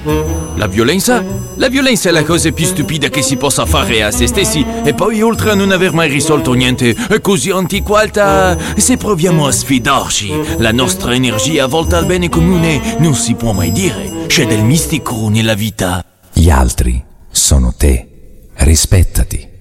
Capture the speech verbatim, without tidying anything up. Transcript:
La violenza? La violenza è la cosa più stupida che si possa fare a se stessi e poi oltre a non aver mai risolto niente è così antiquata. Se proviamo a sfidarci, la nostra energia volta al bene comune non si può mai dire. C'è del mistico nella vita. Gli altri sono te. Rispettati.